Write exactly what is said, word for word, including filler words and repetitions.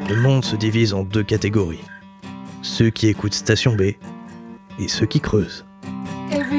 Le monde se divise en deux catégories. Ceux qui écoutent Station B et ceux qui creusent.